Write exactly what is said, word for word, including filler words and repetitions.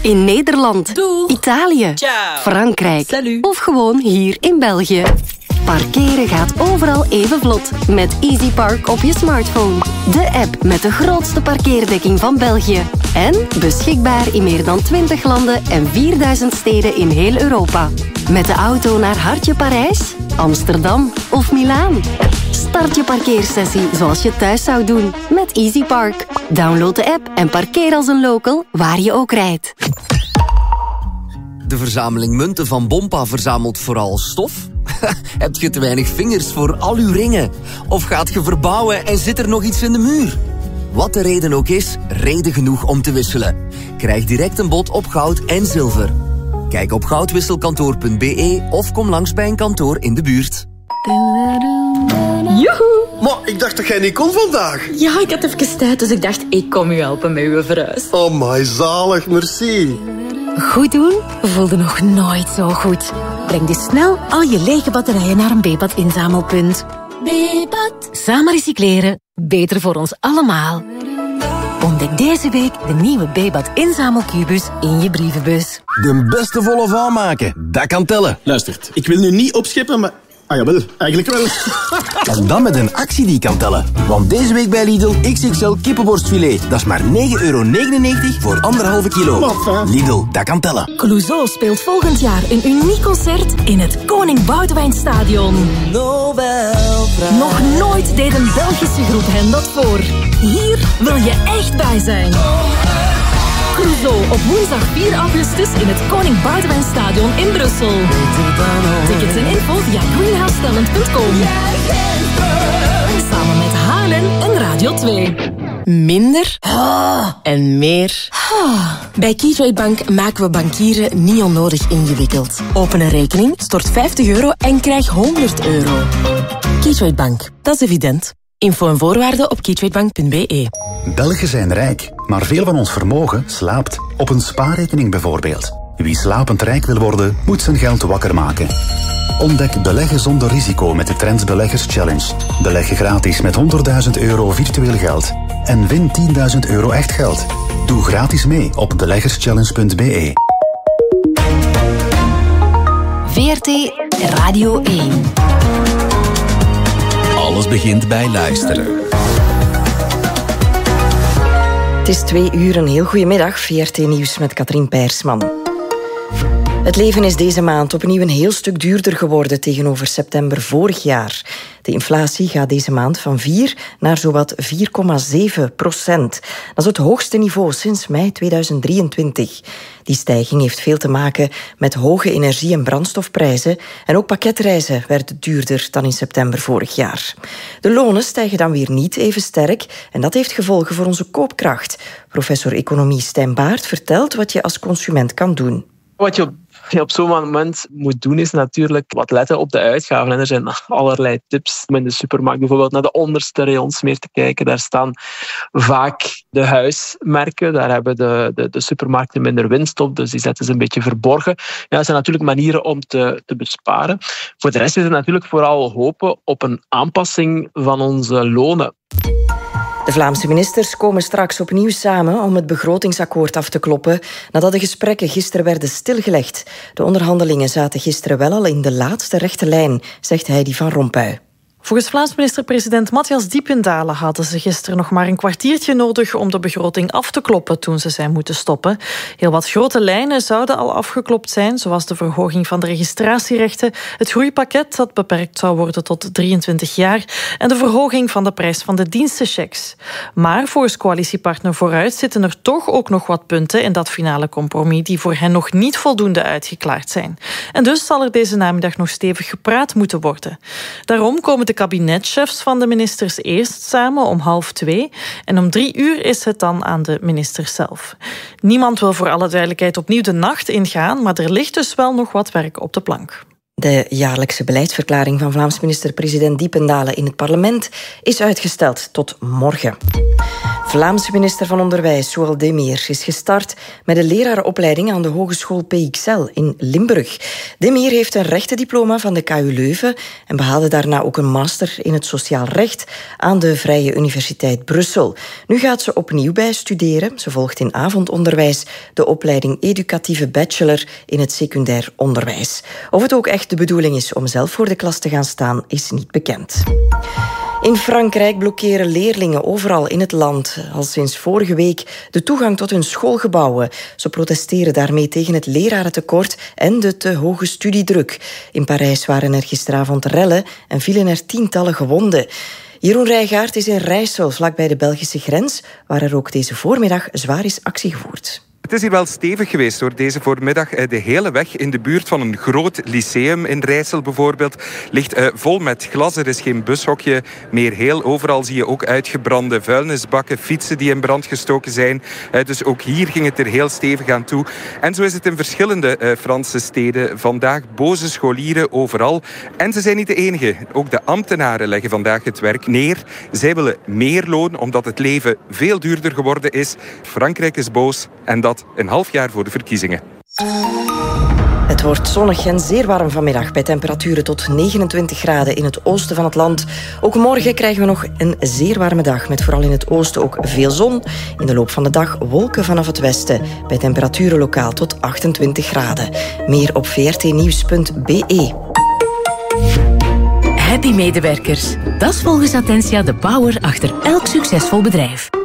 In Nederland, Doeg. Italië, Ciao. Frankrijk Salut. of gewoon hier in België. Parkeren gaat overal even vlot met EasyPark op je smartphone. De app met de grootste parkeerdekking van België. En beschikbaar in meer dan twintig landen en vierduizend steden in heel Europa. Met de auto naar Hartje Parijs, Amsterdam of Milaan. Start je parkeersessie zoals je thuis zou doen met EasyPark. Download de app en parkeer als een local waar je ook rijdt. De verzameling munten van Bompa verzamelt vooral stof? Heb je te weinig vingers voor al uw ringen? Of gaat je verbouwen en zit er nog iets in de muur? Wat de reden ook is, reden genoeg om te wisselen. Krijg direct een bod op goud en zilver. Kijk op goudwisselkantoor punt b e of kom langs bij een kantoor in de buurt. Joehoe! Maar ik dacht dat jij niet kon vandaag. Ja, ik had even tijd, dus ik dacht, ik kom u helpen met uw verhuis. Oh my, zalig, merci. Goed doen voelde nog nooit zo goed. Breng dus snel al je lege batterijen naar een Bebad inzamelpunt. Bebad. Samen recycleren, beter voor ons allemaal. Ontdek deze week de nieuwe Bebad inzamelkubus in je brievenbus. De beste volle van maken, dat kan tellen. Luistert, ik wil nu niet opscheppen, maar... Ah jawel, eigenlijk wel. En dan met een actie die kan tellen. Want deze week bij Lidl X X L kippenborstfilet. Dat is maar negen euro negenennegentig voor anderhalve kilo. Wat fijn. Lidl, dat kan tellen. Clouseau speelt volgend jaar een uniek concert in het Koning Boudewijnstadion. Nog nooit deed een Belgische groep hen dat voor. Hier wil je echt bij zijn. Clouseau op woensdag vier augustus in het Koning Boudewijnstadion in Brussel. Tickets en info via greenhouse talent punt com. Samen met Haarlem en Radio twee. Minder ah. en meer. Ah. Bij Keytrade Bank maken we bankieren niet onnodig ingewikkeld. Open een rekening, stort vijftig euro en krijg honderd euro. Keytrade Bank, dat is evident. Info en voorwaarden op keytradebank punt b e. Belgen zijn rijk, maar veel van ons vermogen slaapt. Op een spaarrekening bijvoorbeeld. Wie slapend rijk wil worden, moet zijn geld wakker maken. Ontdek beleggen zonder risico met de Trends Beleggers Challenge. Beleg je gratis met honderdduizend euro virtueel geld. En win tienduizend euro echt geld. Doe gratis mee op beleggerschallenge punt b e. V R T Radio één. Alles begint bij luisteren. Het is twee uur, een heel goede middag. V R T Nieuws met Katrien Peirsman. Het leven is deze maand opnieuw een heel stuk duurder geworden tegenover september vorig jaar. De inflatie gaat deze maand van vier naar zowat vier komma zeven procent. Dat is het hoogste niveau sinds mei tweeduizend drieëntwintig. Die stijging heeft veel te maken met hoge energie- en brandstofprijzen. En ook pakketreizen werden duurder dan in september vorig jaar. De lonen stijgen dan weer niet even sterk. En dat heeft gevolgen voor onze koopkracht. Professor economie Stijn Baert vertelt wat je als consument kan doen. Wat je op, op zo'n moment moet doen is natuurlijk wat letten op de uitgaven. En er zijn allerlei tips om in de supermarkt bijvoorbeeld naar de onderste rayons meer te kijken. Daar staan vaak de huismerken. Daar hebben de, de, de supermarkten minder winst op, dus die zetten ze een beetje verborgen. Ja, dat zijn natuurlijk manieren om te, te besparen. Voor de rest is het natuurlijk vooral hopen op een aanpassing van onze lonen. De Vlaamse ministers komen straks opnieuw samen om het begrotingsakkoord af te kloppen nadat de gesprekken gisteren werden stilgelegd. De onderhandelingen zaten gisteren wel al in de laatste rechte lijn, zegt Heidi van Rompuy. Volgens Vlaams minister-president Matthias Diependalen hadden ze gisteren nog maar een kwartiertje nodig om de begroting af te kloppen toen ze zijn moeten stoppen. Heel wat grote lijnen zouden al afgeklopt zijn, zoals de verhoging van de registratierechten, het groeipakket dat beperkt zou worden tot drieëntwintig jaar en de verhoging van de prijs van de dienstenchecks. Maar volgens coalitiepartner Vooruit zitten er toch ook nog wat punten in dat finale compromis die voor hen nog niet voldoende uitgeklaard zijn. En dus zal er deze namiddag nog stevig gepraat moeten worden. Daarom komen de kabinetchefs van de ministers eerst samen om half twee en om drie uur is het dan aan de ministers zelf. Niemand wil voor alle duidelijkheid opnieuw de nacht ingaan, maar er ligt dus wel nog wat werk op de plank. De jaarlijkse beleidsverklaring van Vlaams minister-president Diependaele in het parlement is uitgesteld tot morgen. Vlaamse minister van Onderwijs, Zoël Demir, is gestart met de lerarenopleiding aan de Hogeschool P X L in Limburg. Demir heeft een rechtendiploma van de K U Leuven en behaalde daarna ook een master in het sociaal recht aan de Vrije Universiteit Brussel. Nu gaat ze opnieuw bijstuderen. Ze volgt in avondonderwijs de opleiding educatieve bachelor in het secundair onderwijs. Of het ook echt de bedoeling is om zelf voor de klas te gaan staan, is niet bekend. In Frankrijk blokkeren leerlingen overal in het land al sinds vorige week de toegang tot hun schoolgebouwen. Ze protesteren daarmee tegen het lerarentekort en de te hoge studiedruk. In Parijs waren er gisteravond rellen en vielen er tientallen gewonden. Jeroen Rijgaard is in Rijssel, vlakbij de Belgische grens, waar er ook deze voormiddag zwaar is actie gevoerd. Het is hier wel stevig geweest hoor, deze voormiddag. De hele weg in de buurt van een groot lyceum in Rijssel bijvoorbeeld ligt uh, vol met glas. Er is geen bushokje meer heel. Overal zie je ook uitgebrande vuilnisbakken, fietsen die in brand gestoken zijn. Uh, dus ook hier ging het er heel stevig aan toe. En zo is het in verschillende uh, Franse steden. Vandaag boze scholieren overal. En ze zijn niet de enige. Ook de ambtenaren leggen vandaag het werk neer. Zij willen meer loon, omdat het leven veel duurder geworden is. Frankrijk is boos en dat een half jaar voor de verkiezingen. Het wordt zonnig en zeer warm vanmiddag bij temperaturen tot negenentwintig graden in het oosten van het land. Ook morgen krijgen we nog een zeer warme dag met vooral in het oosten ook veel zon. In de loop van de dag wolken vanaf het westen bij temperaturen lokaal tot achtentwintig graden. Meer op v r t nieuws punt b e. Happy medewerkers. Dat is volgens Attentia de power achter elk succesvol bedrijf.